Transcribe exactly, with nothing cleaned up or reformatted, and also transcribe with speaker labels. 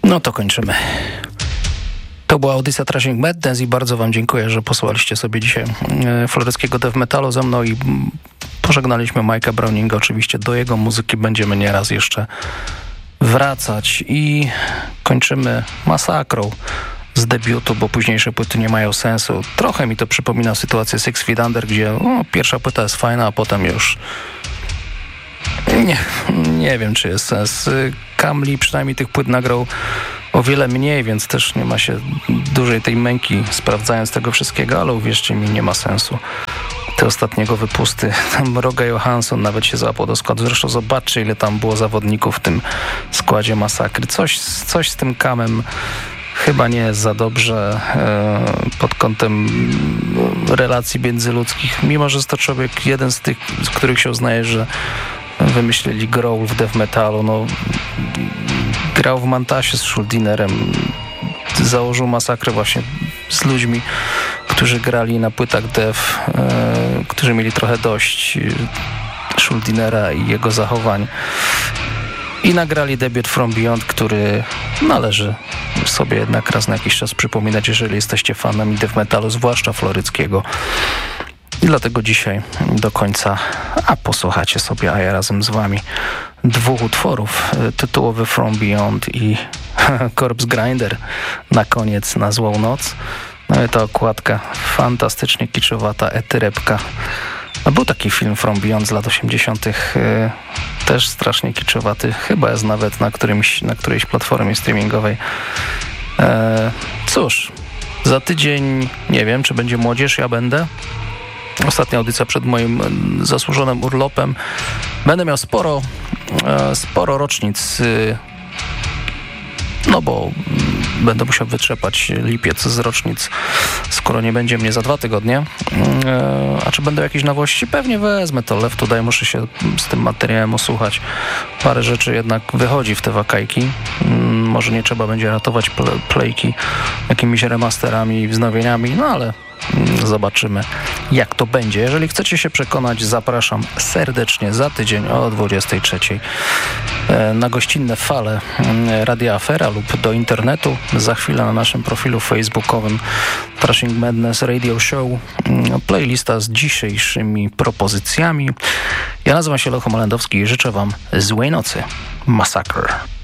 Speaker 1: No to kończymy. To była audycja Thrashing Madness i bardzo wam dziękuję, że posłuchaliście sobie dzisiaj floryckiego death metalu ze mną i pożegnaliśmy Mike'a Browninga. Oczywiście do jego muzyki będziemy nieraz jeszcze wracać i kończymy masakrą z debiutu, bo późniejsze płyty nie mają sensu. Trochę mi to przypomina sytuację Six Feet Under, gdzie no, pierwsza płyta jest fajna, a potem już nie, nie wiem, czy jest sens. Kamli przynajmniej tych płyt nagrał o wiele mniej, więc też nie ma się dużej tej męki sprawdzając tego wszystkiego, ale uwierzcie mi, nie ma sensu. Te ostatniego wypusty, tam Roga Johansson nawet się złapał do składu. Zresztą zobaczcie, ile tam było zawodników w tym składzie Masakry. Coś, coś z tym Kamem chyba nie jest za dobrze e, pod kątem relacji międzyludzkich, mimo że jest to człowiek jeden z tych, z których się uznaje, że wymyślili growl w death metalu. No, grał w Mantasie z Schuldinerem, założył Masakrę właśnie z ludźmi, którzy grali na płytach death, e, którzy mieli trochę dość Schuldinera i jego zachowań. I nagrali debiut From Beyond, który należy sobie jednak raz na jakiś czas przypominać, jeżeli jesteście fanami death metalu, zwłaszcza floryckiego. I dlatego dzisiaj do końca, a posłuchacie sobie, a ja razem z wami, dwóch utworów, tytułowy From Beyond i Corpse Grinder na koniec na złą noc. No i ta okładka fantastycznie kiczowata, etyrepka. No, był taki film From Beyond z lat osiemdziesiątych, yy, też strasznie kiczowaty, chyba jest nawet na, którymś, na którejś platformie streamingowej. Yy, cóż, za tydzień nie wiem, czy będzie młodzież, ja będę. Ostatnia audycja przed moim zasłużonym urlopem. Będę miał sporo, yy, sporo rocznic, yy, no bo będę musiał wytrzepać lipiec z rocznic, skoro nie będzie mnie za dwa tygodnie. Eee, a czy będą jakieś nowości? Pewnie wezmę to Left Today, muszę się z tym materiałem osłuchać. Parę rzeczy jednak wychodzi w te wakajki. Hmm, może nie trzeba będzie ratować ple- playki jakimiś remasterami i wznowieniami, no ale zobaczymy, jak to będzie. Jeżeli chcecie się przekonać, zapraszam serdecznie za tydzień o dwudziestej trzeciej na gościnne fale Radia Afera lub do internetu. Za chwilę na naszym profilu facebookowym Thrashing Madness Radio Show playlista z dzisiejszymi propozycjami. Ja nazywam się Lecho Malendowski i życzę wam złej nocy. Massacre.